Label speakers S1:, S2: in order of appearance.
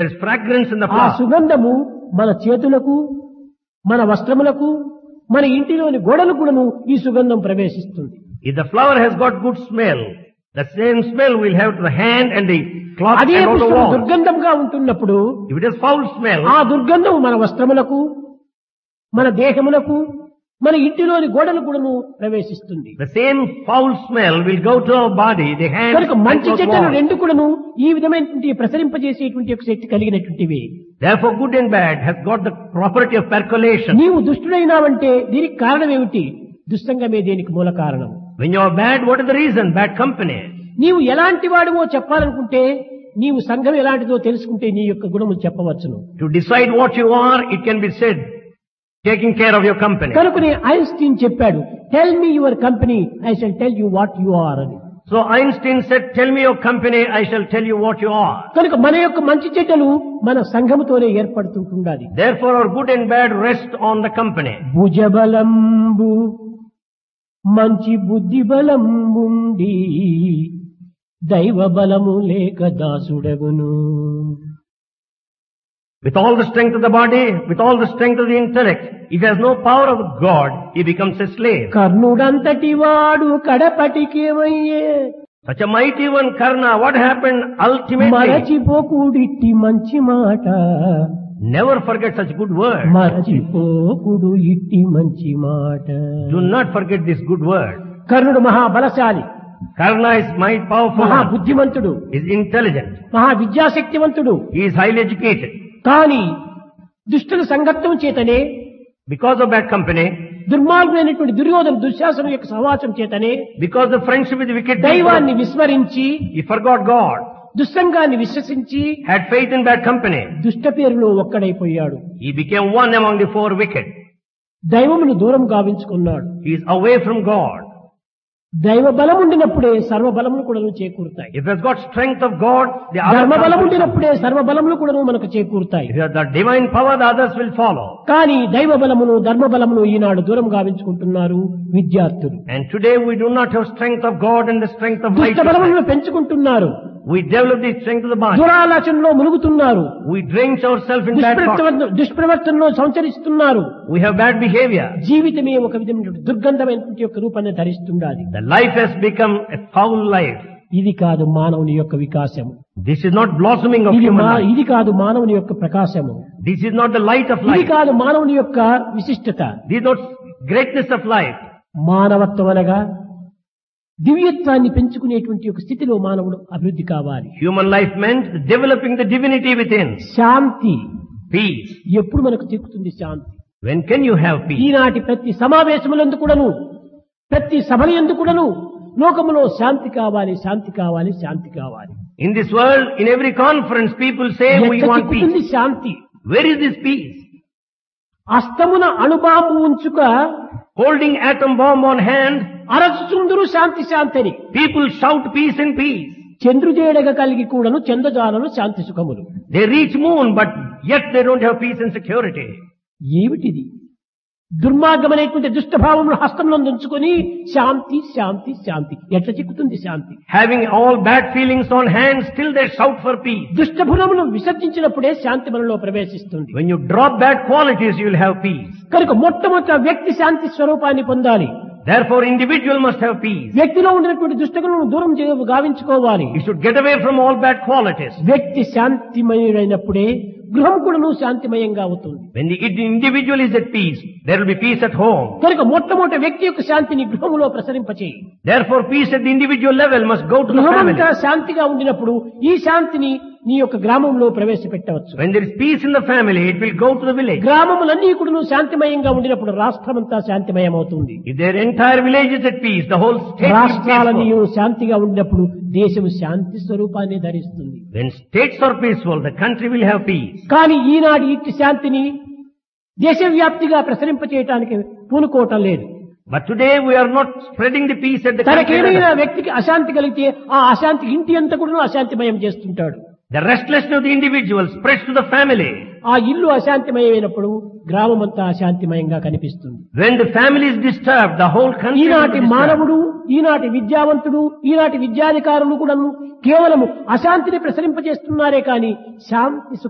S1: There is fragrance in the
S2: ఆ
S1: flower.
S2: సుగంధము మన చేతులకు, మన వస్త్రములకు, మన ఇంటిలోని గోడలకు కూడాను ఈ సుగంధం ప్రవేశిస్తుంది.
S1: If the flower has got good smell, the same smell will have to the hand and the cloth
S2: అదే
S1: and on the
S2: పుష్పం
S1: wall.
S2: దుర్గంధంగా ఉంటున్నప్పుడు
S1: If it has foul smell,
S2: ఆ దుర్గంధం మన వస్త్రములకు, మన దేహములకు, మన ఇంటిలోని గోడలకు కూడాను ప్రవేశిస్తుంది.
S1: the same foul smell will go to our body, the hand
S2: కనుక
S1: and
S2: మంచి
S1: to the
S2: చెడ్డలు
S1: wall.
S2: రెండు కూడాను ఈ విధమైనటువంటి ప్రసరింపజేసేటువంటి ఒక శక్తి కలిగినటువంటివి.
S1: Therefore, good and bad has got the property of percolation.
S2: నీవు దుష్టుడైనావంటే దీనికి కారణం ఏమిటి? దుస్సంగమే దీనికి మూల కారణం.
S1: When you are bad, what is the reason? Bad company.
S2: నీవు ఎలాంటి వాడివో చెప్పాలనుకుంటే నీవు సంఘం ఎలాంటిదో తెలుసుకుంటే నీ యొక్క గుణములు చెప్పవచ్చును.
S1: To decide what you are, it can be said, taking care of your company.
S2: కనుకనే ఐన్స్టీన్ చెప్పాడు, tell me your company, I shall tell you what you are అని.
S1: So Einstein said, tell me your company, I shall tell you what you are.
S2: కనుక మన యొక్క మంచి చెడ్డలు మన సంఘముతోనే ఏర్పడుతుంటుండాలి.
S1: Therefore, our good and bad rest on the company.
S2: భుజబలంబు మంచి బుద్ధి బలంబుండి దైవ బలము లేక దాసుడగును.
S1: With all the strength of the body, with all the strength of the intellect, if he has no power of God, he becomes a slave.
S2: కర్ణుడంతటి వాడు కడపటికేమయ్యే
S1: Such a mighty one, Karna, what happened ultimately?
S2: మరచిపోకుడిట్టి మంచి మాట,
S1: Never forget such good word.
S2: మరచిపోకుడు ఇట్టి మంచి మాట.
S1: Do not forget this good word.
S2: కర్ణుడు మహాబలశాలి,
S1: Karna is mighty powerful,
S2: మహా బుద్ధిమంతుడు,
S1: is intelligent,
S2: మహా విద్యాశక్తివంతుడు.
S1: he is highly educated.
S2: కానీ దుష్టుల సంగత్వం చేతనే,
S1: Because of bad company,
S2: దుర్మార్గులైనటువంటి Duryodhana దుశ్శాసనం యొక్క సహవాసం చేతనే
S1: because of friendship with wicked people,
S2: దైవాన్ని విస్మరించి
S1: he forgot God,
S2: దుస్సంగాన్ని విశ్వసించి
S1: had faith in bad company.
S2: దుష్ట పేరులో ఒక్కడైపోయాడు.
S1: He became one among the four wicked.
S2: దైవమును దూరం గావించుకున్నాడు.
S1: He is away from God.
S2: దైవ బలం ఉండినప్పుడే సర్వ బలములు కూడా చేకూరుతాయి.
S1: If he has got strength of God, the
S2: ధర్మ బలం
S1: others,
S2: ఉండినప్పుడే సర్వ బలములు కూడా మనకు చేకూరుతాయి.
S1: if he has the divine power, the others will follow.
S2: కానీ దైవ బలమును ధర్మ బలమును ఈనాడు దూరం గావించుకుంటున్నారు విద్యార్థులు.
S1: And today we do not have strength of God and the strength of
S2: దుష్ట
S1: righteousness.
S2: బలములను పెంచుకుంటున్నారు.
S1: We develop the strength of the body.
S2: దురాలోచనలో మునుగుతున్నారు.
S1: We drench ourselves in bad thoughts.
S2: దుష్ప్రవర్తనలో సంచరిస్తున్నారు.
S1: We have bad behavior.
S2: జీవితమే ఒక విధమైన దుర్గంధమైనటువంటి యొక్క రూపాన్ని ధరిస్తుండాలి.
S1: The life has become a foul life.
S2: ఇది కాదు మానవుని యొక్క వికాసము.
S1: This is not blossoming of human life.
S2: ఇది కాదు మానవుని యొక్క ప్రకాశము.
S1: This is not the light of
S2: ఇది
S1: life.
S2: కాదు మానవుని యొక్క విశిష్టత.
S1: This is not greatness of life.
S2: మానవత్వం అనగా దివ్యత్వాన్ని పెంచుకునేటువంటి ఒక స్థితిలో మానవుడు అభివృద్ధి కావాలి.
S1: Human life meant developing the divinity within.
S2: Shanti
S1: Peace.
S2: ఎప్పుడు మనకు చిక్కుతుంది శాంతి?
S1: When can you have peace?
S2: ఈనాటి ప్రతి సమావేశములందు కూడాను, ప్రతి సభలందు కూడాను లోకములో శాంతి కావాలి, శాంతి కావాలి, శాంతి కావాలి.
S1: In this world, in every conference, people say we
S2: ఎక్కడ
S1: want peace.
S2: చిక్కుతుంది Shanti?
S1: Where is this peace?
S2: అస్తమున అణుబాంబు ఉంచుక
S1: Holding atom bomb on hand,
S2: అరచుచుందురు శాంతి శాంతిని.
S1: people shout peace and peace.
S2: చంద్రుజేడగ కలిగి కూడాను చందజాలను శాంతి సుఖములు.
S1: They reach moon, but yet they don't have peace and security.
S2: ఏమిటిది? దుర్మార్గమైనటువంటి దుష్టభావమును హస్తంలో ఉంచుకొని శాంతి శాంతి శాంతి. ఎట్లా చిక్కుతుంది శాంతి?
S1: Having all bad feelings on hand, still they shout for peace.
S2: దుష్టభురమును విసర్జించినప్పుడే శాంతి మనలో ప్రవేశిస్తుంది.
S1: When you drop bad qualities, you will have peace.
S2: కనుక మొట్టమొదట వ్యక్తి శాంతి స్వరూపాన్ని పొందాలి.
S1: Therefore, individual must have peace.
S2: వ్యక్తిలో ఉండినటువంటి దుష్టగుణను దూరం గావించుకోవాలి.
S1: You should get away from all bad qualities.
S2: వ్యక్తి శాంతిమయుడైనప్పుడే గృహం కూడాను శాంతిమయంగా అవుతుంది.
S1: When the individual is at peace, there will be peace at home.
S2: కనుక మొట్టమొదటి వ్యక్తి యొక్క శాంతిని గృహములో ప్రసరింపచేయి.
S1: Therefore, peace at the individual level must go to the family.
S2: గృహమంతా శాంతిగా ఉండినప్పుడు ఈ శాంతిని నీ యొక్క గ్రామంలో ప్రవేశపెట్టవచ్చు.
S1: When there is peace in the family, it will go to the village.
S2: గ్రామములన్నీ కూడా శాంతిమయంగా ఉండినప్పుడు రాష్ట్రమంతా శాంతిమయం అవుతుంది.
S1: If their entire village is at peace, the whole state will be
S2: రాష్ట్రాలన్నీ
S1: peaceful.
S2: శాంతిగా ఉండినప్పుడు దేశం శాంతి స్వరూపాన్ని ధరిస్తుంది.
S1: When states are peaceful, the country will have peace.
S2: కానీ ఈనాడు ఇట్టి శాంతిని దేశవ్యాప్తిగా ప్రసరింపచేయటానికి పూనుకోవటం లేదు.
S1: But today we are not spreading the peace at the country
S2: తనకేమైనా
S1: level.
S2: వ్యక్తికి అశాంతి కలిగితే ఆ అశాంతి ఇంటి అంతా కూడా అశాంతిమయం చేస్తుంటాడు.
S1: The restlessness of the individual spreads to the family.
S2: ఆ ఇల్లు అశాంతిమయమైనప్పుడు గ్రామం అంతా అశాంతిమయంగా కనిపిస్తుంది.
S1: When the family is disturbed, the whole country will be
S2: ఈనాటి
S1: disturbed.
S2: మానవుడు, ఈనాటి విద్యావంతుడు, ఈనాటి విద్యాధికారులు కూడా కేవలము అశాంతిని ప్రసరింపజేస్తున్నారే కానీ శాంతి